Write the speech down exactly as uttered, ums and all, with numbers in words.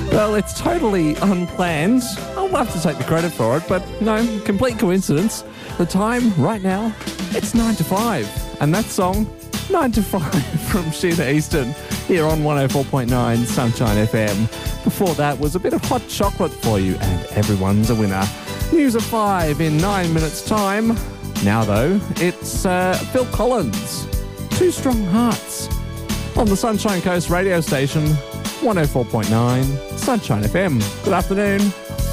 Well, it's totally unplanned. I'll have to take the credit for it, but no, complete coincidence. The time, right now, it's nine to five. And that song, nine to five from Sheena Easton, here on one oh four point nine Sunshine F M. Before that was a bit of hot chocolate for you, and everyone's a winner. News at five in nine minutes' time. Now, though, it's uh, Phil Collins, Two Strong Hearts, on the Sunshine Coast radio station, one oh four point nine Sunshine F M. Good afternoon.